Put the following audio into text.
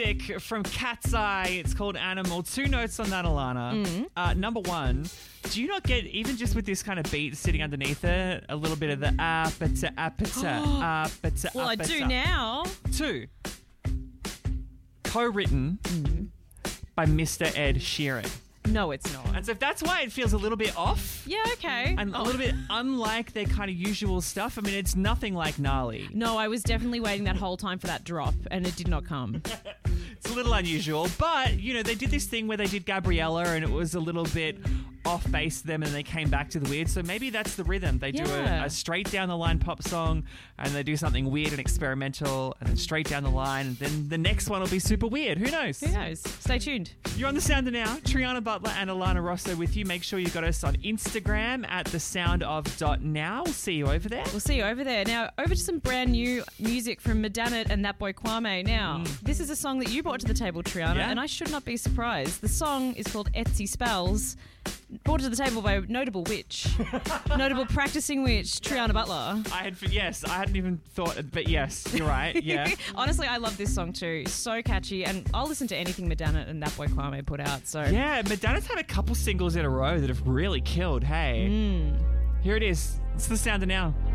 From Cat's Eye, it's called Animal. 2 notes on that, Alana. Number one, do you not get, even just with this kind of beat sitting underneath it, a little bit of the appeta. Well, I do now. 2, co-written by Mr. Ed Sheeran. No, it's not. And so if that's why it feels a little bit off. Yeah, okay. And a little bit unlike their kind of usual stuff. I mean, it's nothing like Gnarly. No, I was definitely waiting that whole time for that drop, and it did not come. It's a little unusual, but, you know, they did this thing where they did Gabriella and it was a little bit off base to them and they came back to the weird. So maybe that's the rhythm. They do a straight down the line pop song and they do something weird and experimental and then straight down the line and then the next one will be super weird. Who knows? Who knows? Stay tuned. You're on The Sound of Now. Triana Butler and Alana Rosso with you. Make sure you got us on Instagram at thesoundof.now. We'll see you over there. We'll see you over there. Now, over to some brand new music from Madannit and That Boy Kwame. Now, this is a song that you brought to the table, Triana, and I should not be surprised. The song is called Etsy Spells, brought to the table by a notable witch, notable practicing witch, Triana Butler. I hadn't even thought, but yes, you're right, yeah. Honestly, I love this song too. So catchy, and I'll listen to anything Madannit and That Boy Kwame put out. So yeah, Madannit's had a couple singles in a row that have really killed, hey. Here it is. It's The Sound of Now.